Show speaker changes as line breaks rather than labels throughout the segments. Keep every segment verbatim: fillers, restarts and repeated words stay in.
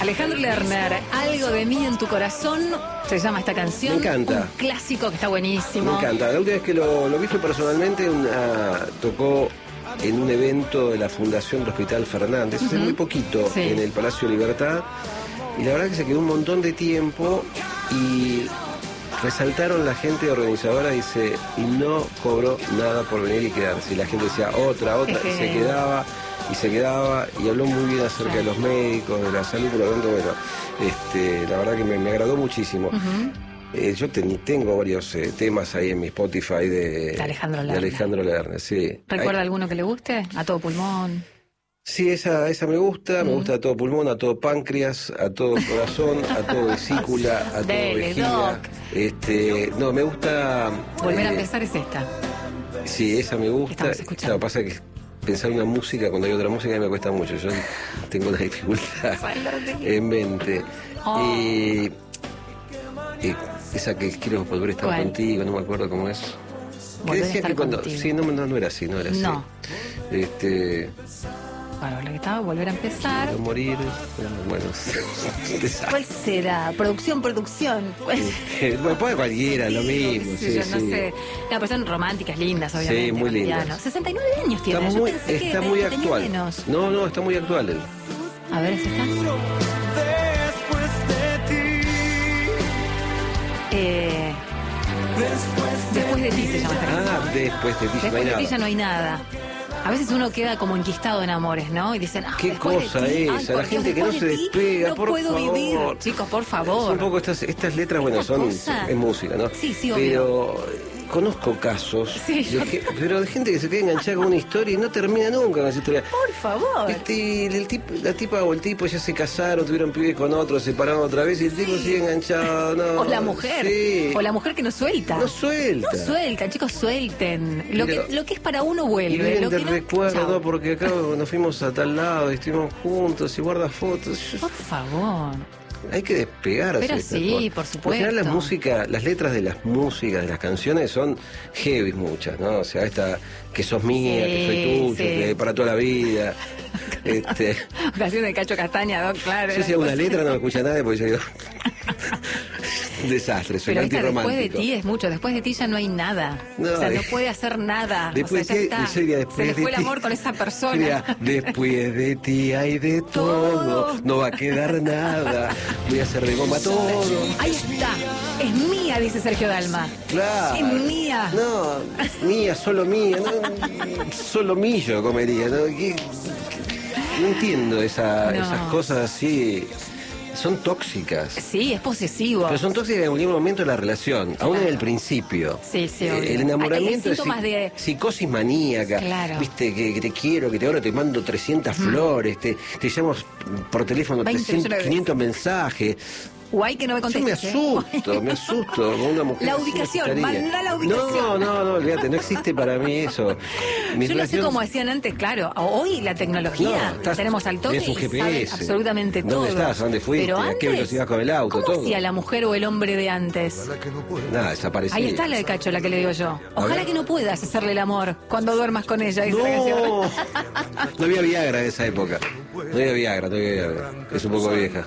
Alejandro Lerner, Algo de mí en tu corazón, se llama esta canción.
Me encanta.
Un clásico que está buenísimo.
Me encanta. La última vez que lo, lo vi fue personalmente, una, tocó en un evento de la Fundación del Hospital Fernández, hace uh-huh. muy poquito, sí. en el Palacio Libertad. Y la verdad que se quedó un montón de tiempo y resaltaron la gente organizadora, dice, y no cobró nada por venir y quedarse. Y la gente decía otra, otra, y se quedaba, y se quedaba, y habló muy bien acerca de los médicos, de la salud, por lo tanto, bueno, este, la verdad que me, me agradó muchísimo. Uh-huh. Eh, yo ten, tengo varios eh, temas ahí en mi Spotify de,
de Alejandro Lerner.
De Alejandro Lerner, sí.
¿Recuerda
Hay,
alguno que le guste? A todo pulmón.
Sí, esa, esa me gusta, mm. me gusta a todo pulmón, a todo páncreas, a todo corazón, a todo vesícula, a todo
Dele,
vejiga.
Doc.
Este, no, me gusta.
Volver
eh,
a empezar es esta.
Sí, esa me gusta. Lo que pasa es que pensar una música cuando hay otra música me cuesta mucho. Yo tengo una dificultad en mente. Oh. Y, y esa que quiero volver a estar ¿Cuál? Contigo, no me acuerdo cómo es. ¿Qué decía que cuando? Contigo. Sí, no, no, no era así, no era
no.
así. Este.
Bueno, la que estaba, volver a empezar.
Quiero morir. Bueno,
¿cuál será? Producción, producción.
Bueno, puede cualquiera, lo mismo. Sí,
yo
sí.
no sé. No, pero son románticas, lindas, obviamente.
Sí, muy lindas.
sesenta y nueve años tiene.
Está
yo
muy,
pensé
está
que
muy
que
actual.
Menos.
No, no, está muy actual él.
A ver, ¿es esta?
Después de ti.
Eh, después, de, después de ti se llama esta canción.
Ah, después de ti.
Después de ti ya no hay nada. A veces uno queda como enquistado en amores, ¿no? Y dicen, ah,
¿qué cosa
de
es? A la gente que no se despega,
no
por
puedo
favor.
vivir. Chicos, por favor.
Es un poco estas, estas letras, bueno, son es música, ¿no?
Sí, sí, obvio.
Pero conozco casos,
sí,
de que, pero de gente que se queda enganchada con una historia y no termina nunca con esa historia.
Por favor.
Este, el, el tipo, la tipa o el tipo ya se casaron, tuvieron pibes con otro, se separaron otra vez y el tipo sí. sigue enganchado. No,
o la mujer.
Sí.
O la mujer que no suelta.
No suelta.
No suelta, chicos, suelten. Lo, pero, que, lo que es para uno vuelve.
Y
lo
te
que no,
recuerdo, chao. Porque acá nos fuimos a tal lado y estuvimos juntos y guarda fotos.
Por favor.
Hay que despegarse.
Pero sí, por supuesto.
En general las músicas, las letras de las músicas, de las canciones son heavy muchas, ¿no? O sea, esta que sos mía, sí, que soy tuyo, sí. que para toda la vida. este...
Canción de Cacho Castaña, Doc, claro.
Yo si hago una letra no me escucha nadie porque yo digo... Un desastre, soy antirromántico.
Después de ti es mucho, después de ti ya no hay nada.
No,
o sea,
de...
no puede hacer nada.
Después
o sea, ya está.
De, sería, después
se le
de
fue
ti,
el amor con esa persona.
Sería, después de ti hay de todo, todo, no va a quedar nada. Voy a hacer de goma todo.
Ahí está, es mía, dice Sergio Dalma.
Claro.
Es mía.
No, mía, solo mía, no, solo millo comería. No, ¿Qué, qué? no entiendo esa, no. esas cosas así. Son tóxicas.
Sí, es posesivo.
Pero son tóxicas en algún momento de la relación, claro. aún en el principio.
Sí, sí,
eh, El enamoramiento es
de...
psicosis maníaca.
Claro.
Viste, que, que te quiero, que te ahora te mando trescientas mm. flores, te, te llamo por teléfono trescientos, quinientos mensajes.
Guay que no me contestes.
Yo me asusto, ¿eh? me asusto con una mujer.
La ubicación, manda la ubicación.
No, no, no, olvídate, no existe para mí eso. Mi
Yo
relación...
no sé cómo decían antes, claro. Hoy la tecnología, no, estás, tenemos al toque
un G P S.
Absolutamente todo.
¿Dónde estás? ¿Dónde fuiste?
Pero antes,
¿a qué velocidad con el auto?
¿Cómo
todo.
hacía la mujer o el hombre de antes?
Nada, desapareció.
Ahí está la de Cacho, la que le digo yo. Ojalá que no puedas hacerle el amor cuando duermas con ella. Dice
no, no había Viagra en esa época. No había Viagra, no había Viagra. Es un poco vieja.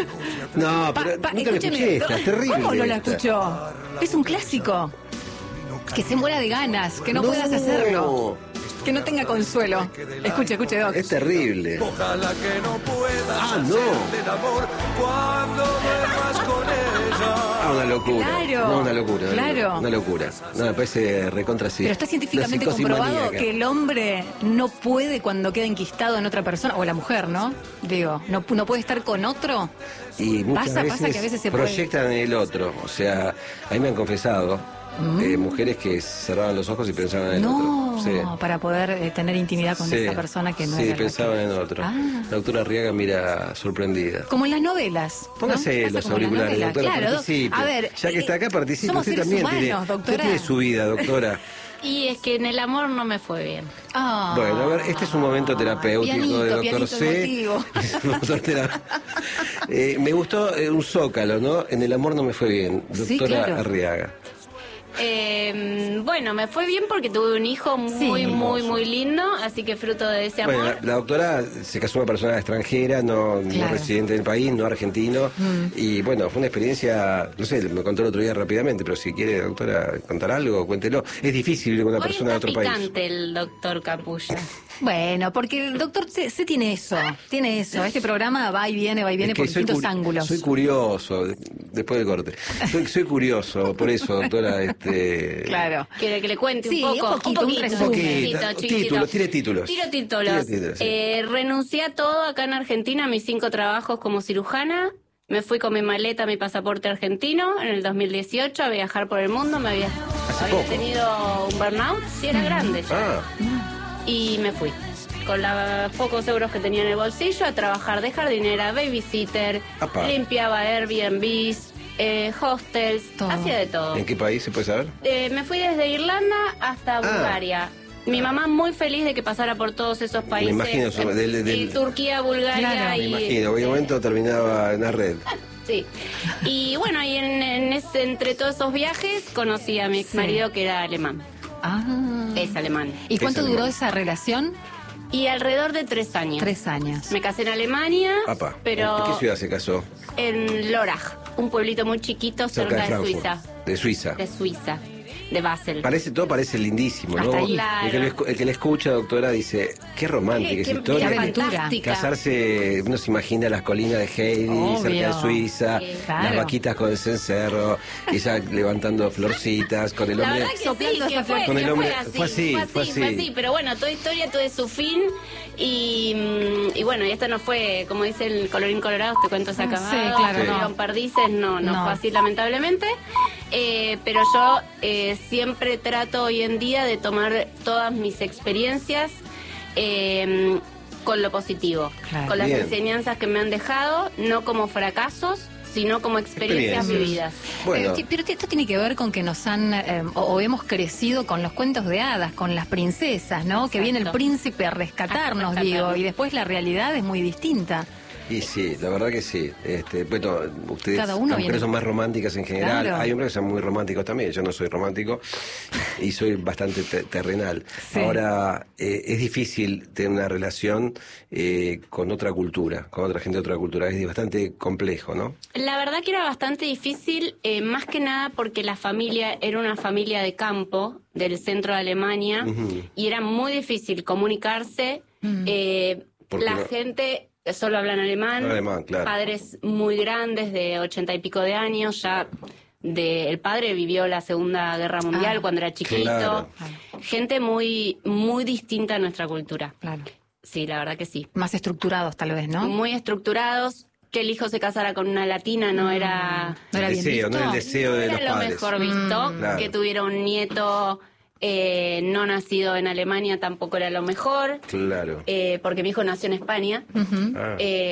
No, pero pa, pa, nunca la escuché esta, es terrible.
¿Cómo no la
esta.
escuchó? Es un clásico. Que se muera de ganas, que no, no puedas hacerlo. Que no tenga consuelo. Escuche, escuche, Doc.
Es terrible.
Ojalá que no puedas
ah, no.
del amor cuando duermas con ella.
Ah, una locura.
Claro.
No, una locura.
Claro.
Una locura. No, me parece recontra sí.
Pero está científicamente comprobado maníaca. Que el hombre no puede cuando queda enquistado en otra persona, o la mujer, ¿no? Digo, no, no puede estar con otro.
Y muchas
pasa,
veces
pasa que a veces se
proyectan
puede...
en el otro. O sea, a mí me han confesado mm. eh, mujeres que cerraban los ojos y pensaban en el
no,
otro. Sí.
Para poder eh, tener intimidad con
sí.
esa persona que no
sí,
era
Sí, pensaban
que...
en otro.
Ah.
La doctora Arriaga mira sorprendida.
Como en las novelas.
Póngase
¿no?
los auriculares, doctora,
claro,
participe.
A ver,
ya que está acá, participe.
Somos
usted también
humanos,
tiene,
doctora.
usted tiene su vida, doctora.
Y es que en el amor no me fue bien.
Oh.
Bueno, a ver, este es un momento terapéutico
pianito,
de doctor C. eh, me gustó eh, un zócalo, ¿no? En el amor no me fue bien, doctora sí, claro. Arriaga.
Eh, bueno, me fue bien porque tuve un hijo muy,
Sí.
muy, muy lindo, así que fruto de ese amor.
Bueno, la, la doctora se casó una persona extranjera, no, no
Claro.
residente del país, no argentino, y bueno, fue una experiencia, no sé, me contó el otro día rápidamente, pero si quiere, doctora, contar algo, cuéntelo. Es difícil vivir con una
Hoy
persona de
está
otro país.
picante el doctor Capulla.
Bueno, porque el doctor se, se tiene eso, tiene eso. Este programa va y viene, va y viene
Es que
por
soy
distintos
curi-
ángulos.
Soy curioso, después del corte. Soy, soy curioso, por eso, doctora, este...
Claro.
¿Quiere que le cuente
Sí,
un poco?
un poquito, un resumen.
chiquitito,
Poquito,
chiquitito.
títulos, tire títulos.
Tiro títulos.
Tire títulos, sí.
Eh, renuncié a todo acá en Argentina, a mis cinco trabajos como cirujana. Me fui con mi maleta, mi pasaporte argentino en el dos mil dieciocho a viajar por el mundo. Me había,
Hace
había
poco.
tenido un burnout, sí era grande ya.
Ah,
Y me fui. Con los pocos euros que tenía en el bolsillo a trabajar de jardinera, babysitter,
Apa.
limpiaba Airbnbs, eh, hostels,
Todo.
hacía de todo.
¿en qué país se puede saber?
Eh, me fui desde Irlanda hasta Bulgaria. Mi mamá muy feliz de que pasara por todos esos países.
imagino, sobre-
Eh,
del- del-
y Turquía, Bulgaria
Claro,
Me
y...
imagino, en un momento terminaba en la red.
Sí. Y bueno, y en, en ese, entre todos esos viajes conocí a mi ex marido que era alemán.
Ah.
Es alemán.
¿Y cuánto
Es
duró
alemán.
esa relación?
Y alrededor de tres años.
Tres años.
Me casé en Alemania,
Apa,
pero
¿en qué ciudad se casó?
en Lörrach, un pueblito muy chiquito
Cerca
cerca
de
de
Frankfurt.
Suiza.
De Suiza.
De Suiza, de Basel.
Parece, todo parece lindísimo,
Hasta
¿no?
ahí.
El, que le, escu- el que le escucha, doctora, dice, qué romántica
Qué-
esa
qué
historia.
vida aventura.
fantástica.
Casarse, uno se imagina las colinas de Heidi,
Obvio.
cerca de Suiza,
Sí.
las
Claro.
vaquitas con el cencerro, ella levantando florcitas, con el
La
hombre...
verdad que sí,
Soplando
que
esa
fue,
flor.
Con
que
el hombre-
fue así,
fue así,
fue así,
fue
fue
así.
así. Pero bueno, toda historia tuvo su fin y, mm, y bueno, y esto no fue, como dice el colorín colorado, te cuento se
Sí,
acabado,
claro,
se
no.
dieron perdices, no, no,
No.
fue así lamentablemente. Eh, pero yo eh, siempre trato hoy en día de tomar todas mis experiencias eh, con lo positivo,
Claro.
con las
Bien.
enseñanzas que me han dejado, no como fracasos, sino como experiencias
Experiencias.
vividas.
Bueno,
Eh, pero esto tiene que ver con que nos han, eh, o, o hemos crecido con los cuentos de hadas, con las princesas, ¿no? Que viene el
Exacto.
príncipe a rescatarnos,
A rescatarnos.
digo, y después la realidad es muy distinta.
y sí, la verdad que sí. Este, bueno, ustedes,
Cada uno
las
viene-
mujeres son más románticas en general.
Claro.
Hay hombres que son muy románticos también. Yo no soy romántico y soy bastante te- terrenal.
Sí.
Ahora, eh, es difícil tener una relación eh, con otra cultura, con otra gente de otra cultura. Es bastante complejo, ¿no?
La verdad que era bastante difícil, eh, más que nada porque la familia era una familia de campo del centro de Alemania
Ujú.
y era muy difícil comunicarse. eh,
Porque
la
no-
gente solo hablan alemán,
Alemán, claro.
padres muy grandes de ochenta y pico de años, ya de, el padre vivió la Segunda Guerra Mundial
Ah,
cuando era chiquito,
claro.
gente muy, muy distinta a nuestra cultura.
Claro.
Sí, la verdad que sí.
Más estructurados, tal vez, ¿no?
Muy estructurados, que el hijo se casara con una latina no era,
¿No era
el
bien
deseo,
visto?
no el deseo de
era
los
lo
padres.
mejor visto,
Mm,
claro.
que tuviera un nieto eh, no nacido en Alemania tampoco era lo mejor,
Claro.
eh, porque mi hijo nació en España,
Ujú.
Ah.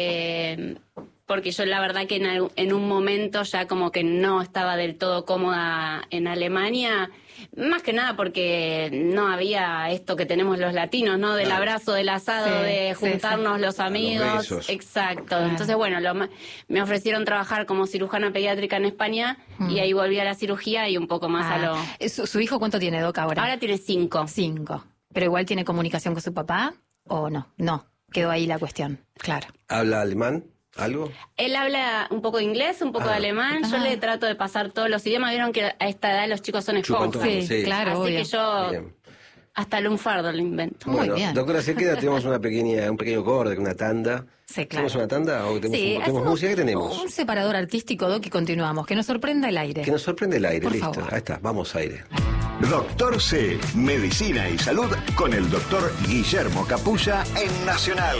eh, porque yo la verdad que en, algún- en un momento ya como que no estaba del todo cómoda en Alemania, más que nada porque no había esto que tenemos los latinos, ¿no? Del
Claro.
abrazo, del asado,
Sí,
de
sí,
juntarnos los amigos.
besos.
Exacto.
Claro.
Entonces, bueno, lo ma- me ofrecieron trabajar como cirujana pediátrica en España y ahí volví a la cirugía y un poco más a
Ah,
lo...
¿Su, su hijo cuánto tiene, Doc, ahora?
Ahora tiene cinco.
Cinco. ¿Pero igual tiene comunicación con su papá o no? No, quedó ahí la cuestión. Claro.
¿Habla alemán? ¿Algo?
Él habla un poco de inglés, un poco
Ah.
de alemán. Yo
Ah.
le trato de pasar todos los idiomas. Vieron que a esta edad los chicos son
Chupan
esponjas.
todo,
Sí,
sí.
claro,
Así
obvio.
que yo
Bien.
hasta el lunfardo lo invento.
Muy
Bueno,
bien.
doctora, se queda, tenemos una pequeña, un pequeño corte, una tanda.
Sí, claro.
¿Tenemos una tanda o tenemos,
Sí,
tenemos
hacemos
música? ¿Qué tenemos?
un separador artístico, Doc, y continuamos. Que nos sorprenda el aire.
Que nos sorprende el aire,
Por
listo.
favor.
Ahí está, vamos aire.
Doctor C, Medicina y Salud con el doctor Guillermo Capulla en Nacional.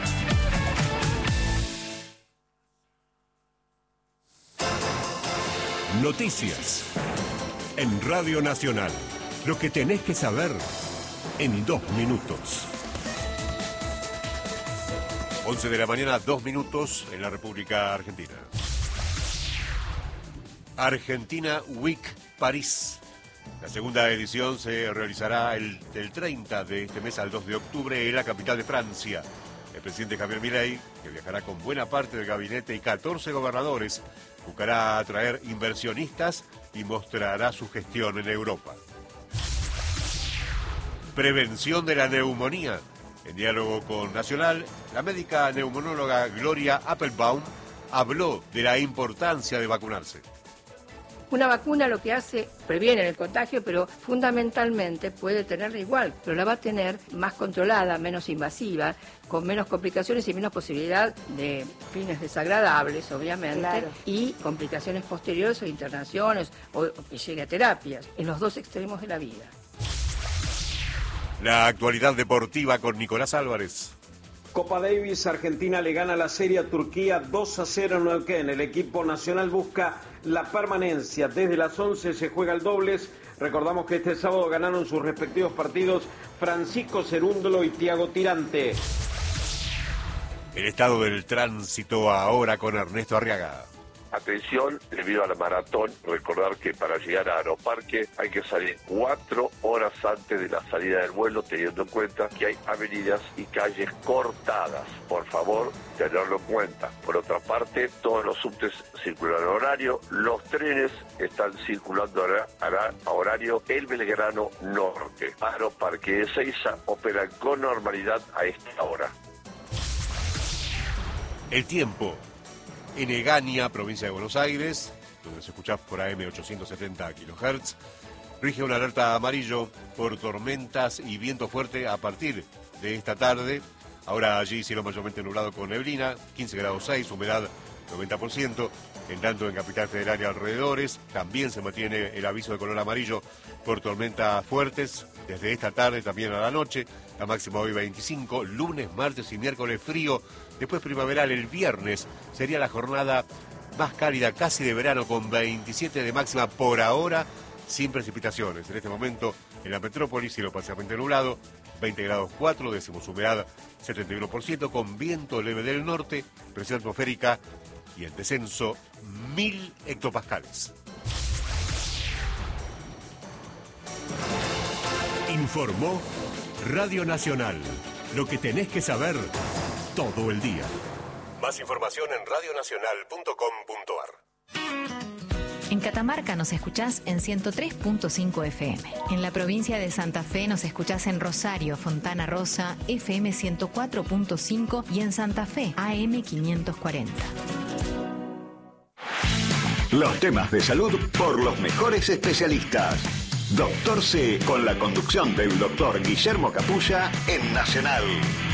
Noticias. En Radio Nacional. Lo que tenés que saber en dos minutos.
once de la mañana, dos minutos en la República Argentina. Argentina Week París. La segunda edición se realizará el, del treinta de este mes al dos de octubre en la capital de Francia. El presidente Javier Milei, que viajará con buena parte del gabinete y catorce gobernadores, buscará atraer inversionistas y mostrará su gestión en Europa. Prevención de la neumonía. En diálogo con Nacional, la médica neumonóloga Gloria Appelbaum habló de la importancia de vacunarse.
Una vacuna lo que hace, previene el contagio, pero fundamentalmente puede tenerla igual, pero la va a tener más controlada, menos invasiva, con menos complicaciones y menos posibilidad de fines desagradables, obviamente, claro. Y complicaciones posteriores o internaciones o, o que llegue a terapias, en los dos extremos de la vida.
La actualidad deportiva con Nicolás Álvarez.
Copa Davis, Argentina le gana la serie a Turquía dos a cero en Neuquén. El equipo nacional busca la permanencia. Desde las once se juega el dobles. Recordamos que este sábado ganaron sus respectivos partidos Francisco Cerúndolo y Tiago Tirante.
El estado del tránsito ahora con Ernesto Arriaga.
Atención, debido a la maratón, recordar que para llegar a Aeroparque hay que salir cuatro horas antes de la salida del vuelo, teniendo en cuenta que hay avenidas y calles cortadas. Por favor, tenerlo en cuenta. Por otra parte, todos los subtes circulan a horario, los trenes están circulando a horario El Belgrano Norte. Aeroparque de Ezeiza operan con normalidad a esta hora.
El tiempo. En Egaña, provincia de Buenos Aires, donde se escucha por A M ochocientos setenta kilohertz, rige un alerta amarillo por tormentas y viento fuerte a partir de esta tarde. Ahora allí cielo mayormente nublado con neblina, quince grados seis, humedad noventa por ciento. En tanto en Capital Federal y alrededores también se mantiene el aviso de color amarillo por tormentas fuertes desde esta tarde también a la noche. La máxima hoy veinticinco, lunes, martes y miércoles frío. Después primaveral el viernes sería la jornada más cálida, casi de verano, con veintisiete de máxima por ahora, sin precipitaciones. En este momento en la metrópoli cielo parcialmente nublado, veinte grados cuatro, décimos humedad setenta y uno por ciento, con viento leve del norte, presión atmosférica y el descenso mil hectopascales.
Informó Radio Nacional. Lo que tenés que saber todo el día. Más información en radio nacional punto com punto a r.
En Catamarca nos escuchás en ciento tres punto cinco F M. En la provincia de Santa Fe nos escuchás en Rosario, Fontana Rosa, F M ciento cuatro punto cinco y en Santa Fe, A M quinientos cuarenta.
Los temas de salud por los mejores especialistas. Doctor C, con la conducción del doctor Guillermo Capulla en Nacional.